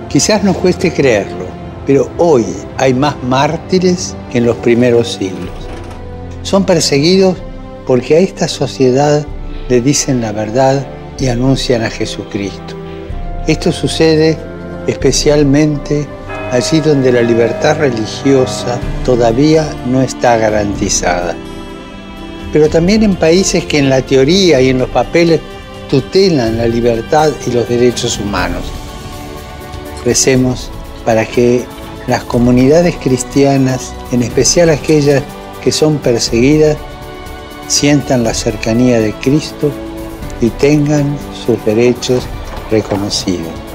Quizás nos cueste creerlo, pero hoy hay más mártires que en los primeros siglos. Son perseguidos porque a esta sociedad le dicen la verdad y anuncian a Jesucristo. Esto sucede especialmente allí donde la libertad religiosa todavía no está garantizada. Pero también en países que en la teoría y en los papeles tutelan la libertad y los derechos humanos. Recemos para que las comunidades cristianas, en especial aquellas que son perseguidas, sientan la cercanía de Cristo y tengan sus derechos reconocidos.